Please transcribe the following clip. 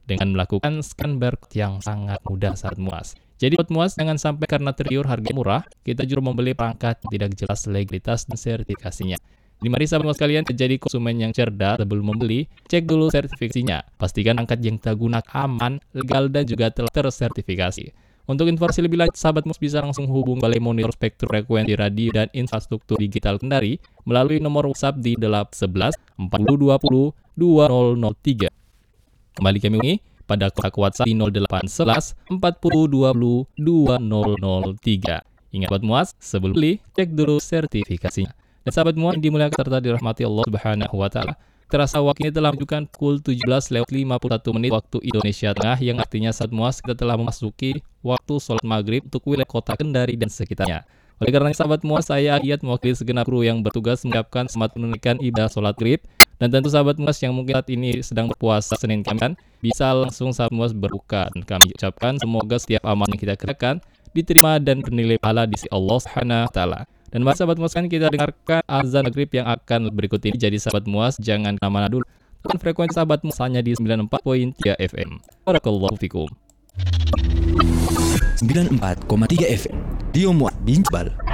dengan melakukan scan barcode yang sangat mudah sahabat MUAS. Jadi sahabat MUAS, jangan sampai karena tergiur harga murah, kita justru membeli perangkat yang tidak jelas legalitas dan sertifikasinya. Jadi mari sahabat MUAS kalian jadi konsumen yang cerdas sebelum membeli, cek dulu sertifikasinya. Pastikan perangkat yang kita gunakan aman, legal, dan juga telah tersertifikasi. Untuk informasi lebih lanjut, sahabat MUAS bisa langsung hubungi Balai Monitor Spektrum Frekuensi Radio dan Infrastruktur Digital Kendari melalui nomor WhatsApp di 811 4020 2003. Kembali kami ulangi pada kontak WhatsApp di 0811 4020 2003. Ingat sahabat MUAS, sebelum beli, cek dulu sertifikasinya. Dan sahabat MUAS yang dimuliakan serta dirahmati Allah Subhanahu wa Ta'ala, terasa waktu ini telah menunjukkan pukul 17:51 waktu Indonesia Tengah, yang artinya sahabat MUAS kita telah memasuki waktu sholat maghrib untuk wilayah kota Kendari dan sekitarnya. Oleh karena sahabat MUAS, saya Ayat mewakili segenap kru yang bertugas mengucapkan selamat menunaikan ibadah sholat maghrib. Dan tentu sahabat MUAS yang mungkin saat ini sedang berpuasa Senin Kamis, bisa langsung sahabat MUAS berbuka. Dan kami ucapkan semoga setiap amal yang kita kerjakan diterima dan bernilai pahala di sisi Allah Subhanahu wa Ta'ala. Dan mari sahabat MUAS kan kita dengarkan azan maghrib yang akan berikut ini. Jadi sahabat MUAS jangan kemana-mana dulu. Dan frekuensi sahabat MUAS hanya di 94.3 FM. Barakallahu fikum. 94,3 FM. Dio MUAS Binjbal.